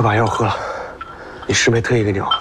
快把药喝了，你师妹特意给你熬的。